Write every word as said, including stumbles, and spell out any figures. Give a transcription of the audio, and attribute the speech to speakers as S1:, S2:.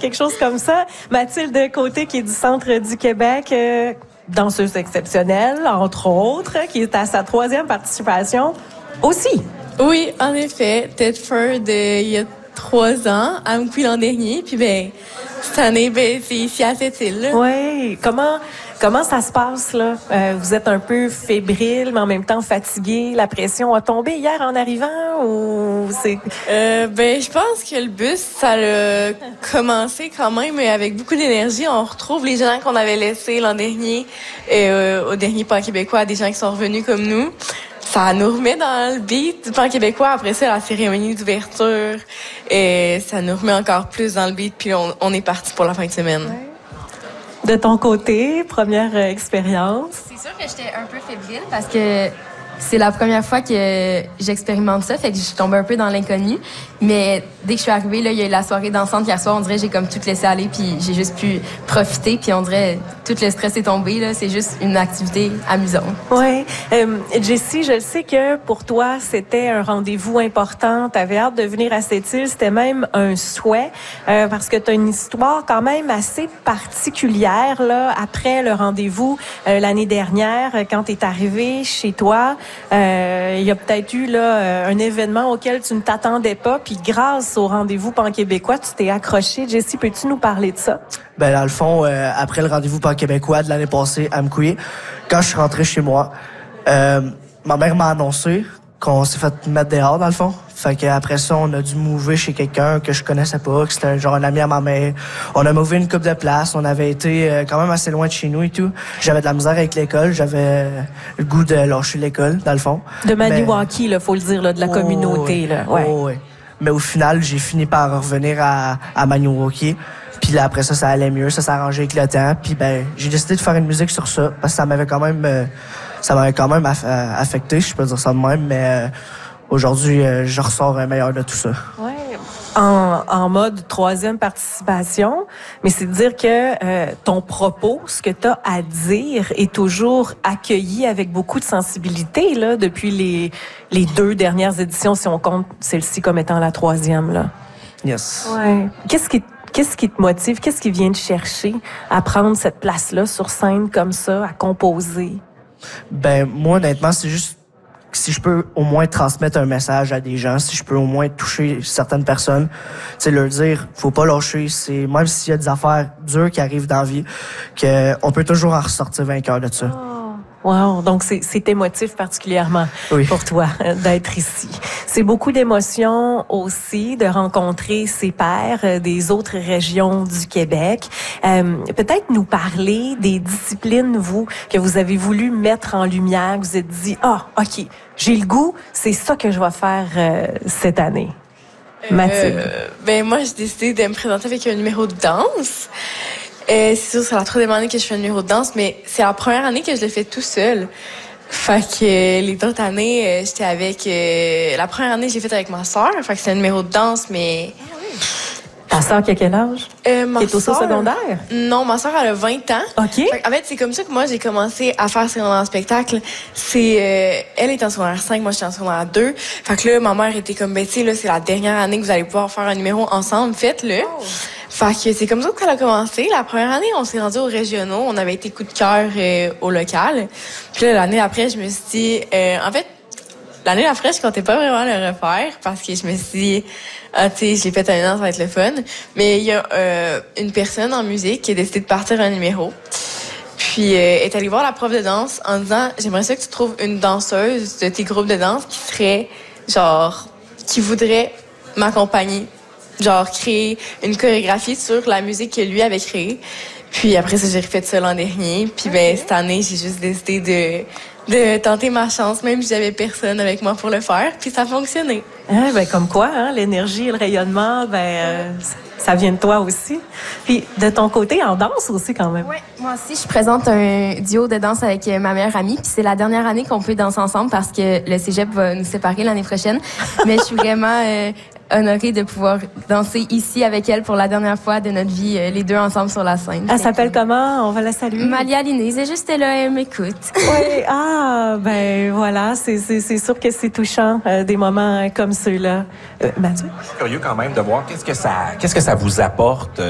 S1: quelque chose comme ça. Mathilde Côté, qui est du centre du Québec, euh, danseuse exceptionnelle, entre autres, qui est à sa troisième participation aussi.
S2: Oui, en effet. Tedford, euh, il y a trois ans, à Amqui l'an dernier. Puis, ben, cette année, ben, c'est ici à cette île.
S1: Oui. Comment, comment ça se passe, là? Euh, vous êtes un peu fébrile, mais en même temps fatigué. La pression a tombé hier en arrivant ou c'est...
S2: Euh, ben, je pense que le bus, ça a commencé quand même avec beaucoup d'énergie. On retrouve les gens qu'on avait laissés l'an dernier, euh, au dernier Pan québécois, des gens qui sont revenus comme nous. Ça nous remet dans le beat du Pan québécois. Après ça, la cérémonie d'ouverture, et ça nous remet encore plus dans le beat. Puis on, on est parti pour la fin de semaine.
S1: Ouais. De ton côté, première euh, expérience?
S3: C'est sûr que j'étais un peu fébrile parce que c'est la première fois que j'expérimente ça, fait que je tombe un peu dans l'inconnu. Mais dès que je suis arrivée, là, il y a eu la soirée dansante hier soir, on dirait que j'ai comme tout laissé aller, puis j'ai juste pu profiter, puis on dirait tout le stress est tombé, là, c'est juste une activité amusante.
S1: Oui. Euh, Jessie, je le sais que pour toi, c'était un rendez-vous important, tu avais hâte de venir à cette île, c'était même un souhait, euh, parce que tu as une histoire quand même assez particulière, là, après le rendez-vous euh, l'année dernière, quand tu es arrivé chez toi. Euh, il y a peut-être eu là un événement auquel tu ne t'attendais pas, puis grâce au rendez-vous pan-québécois, tu t'es accroché. Jessie, peux-tu nous parler de ça?
S4: Ben dans le fond, euh, après le rendez-vous pan-québécois de l'année passée à Amqui, quand je suis rentré chez moi, euh, ma mère m'a annoncé qu'on s'est fait mettre dehors dans le fond. Fait qu'après ça, on a dû mouver chez quelqu'un que je connaissais pas, que c'était un, genre un ami à ma mère. On a mouvé une couple de places, on avait été euh, quand même assez loin de chez nous et tout. J'avais de la misère avec l'école, j'avais le goût de lâcher l'école, dans le fond.
S1: De Maniwaki, là, faut le dire, là, de la
S4: oh,
S1: communauté,
S4: oui.
S1: là. Ouais.
S4: Oh, oui. Mais au final, j'ai fini par revenir à, à Maniwaki. Puis là, après ça, ça allait mieux, ça s'est arrangé avec le temps. Puis ben, j'ai décidé de faire une musique sur ça, parce que ça m'avait quand même, euh, ça m'avait quand même aff- affecté, je peux dire ça de même, mais euh, aujourd'hui, euh, je ressors un meilleur de tout ça.
S1: Ouais. En, en mode troisième participation, mais c'est de dire que euh, ton propos, ce que tu as à dire, est toujours accueilli avec beaucoup de sensibilité là depuis les les deux dernières éditions, si on compte celle-ci comme étant la troisième là.
S4: Yes.
S1: Ouais. Qu'est-ce qui Qu'est-ce qui te motive? Qu'est-ce qui vient te chercher à prendre cette place-là sur scène comme ça, à composer?
S4: Ben moi, honnêtement, c'est juste si je peux au moins transmettre un message à des gens, si je peux au moins toucher certaines personnes, tu sais, leur dire, faut pas lâcher, c'est même s'il y a des affaires dures qui arrivent dans la vie, que on peut toujours en ressortir vainqueur de ça.
S1: Oh. Wow, donc c'est, c'est émotif particulièrement
S4: oui.
S1: pour toi euh, d'être ici. C'est beaucoup d'émotions aussi de rencontrer ses pairs euh, des autres régions du Québec. Euh, peut-être nous parler des disciplines, vous, que vous avez voulu mettre en lumière, que vous êtes dit, ah, oh, OK, j'ai le goût, c'est ça que je vais faire euh, cette année. Mathilde.
S2: Euh, ben moi, j'ai décidé de me présenter avec un numéro de danse. Euh, c'est sûr, c'est la troisième année que je fais un numéro de danse, mais c'est la première année que je le fais tout seul. Fait que euh, les autres années, euh, j'étais avec... Euh, la première année, j'ai fait avec ma sœur. Fait que c'est un numéro de danse, mais...
S1: Ah oui. Ta sœur qui a quel âge?
S2: Euh, ma
S1: qui est au
S2: sœur,
S1: secondaire?
S2: Non, ma sœur, elle a vingt ans.
S1: OK.
S2: Fait que, en fait, c'est comme ça que moi, j'ai commencé à faire secondaire en spectacle. C'est... Euh, elle est en secondaire cinq, moi, j'étais en secondaire deux. Fait que là, ma mère était comme, ben, tu sais, là, c'est la dernière année que vous allez pouvoir faire un numéro ensemble. Faites-le. Oh. Fait que c'est comme ça qu'elle a commencé. La première année, on s'est rendu aux régionaux. On avait été coup de cœur euh, au local. Puis là, l'année après, je me suis dit... Euh, en fait, l'année après, je comptais pas vraiment le refaire parce que je me suis dit... Ah, tu sais, je l'ai fait un an, ça va être le fun. Mais il y a euh, une personne en musique qui a décidé de partir un numéro. Puis, euh, est allée voir la prof de danse en disant, j'aimerais ça que tu trouves une danseuse de tes groupes de danse qui serait, genre, qui voudrait m'accompagner. Genre, créer une chorégraphie sur la musique que lui avait créée. Puis après ça, j'ai refait ça l'an dernier. Puis ben, cette année, j'ai juste décidé de, de tenter ma chance, même si j'avais personne avec moi pour le faire. Puis ça a fonctionné.
S1: Ah, ben, comme quoi, hein, l'énergie et le rayonnement, ben, euh, ça vient de toi aussi. Puis de ton côté, en danse aussi quand même.
S3: Oui, moi aussi, je présente un duo de danse avec ma meilleure amie. Puis c'est la dernière année qu'on peut danser ensemble parce que le cégep va nous séparer l'année prochaine. Mais je suis vraiment euh, honorée de pouvoir danser ici avec elle pour la dernière fois de notre vie, euh, les deux ensemble sur la scène.
S1: Elle s'appelle comment? On va la saluer.
S3: Malia Linez, est juste là, elle m'écoute.
S1: Oui, ah, ben voilà, c'est, c'est, c'est sûr que c'est touchant, euh, des moments comme ceux-là. Euh, Mathieu?
S5: Je suis curieux quand même de voir qu'est-ce que ça, qu'est-ce que ça vous apporte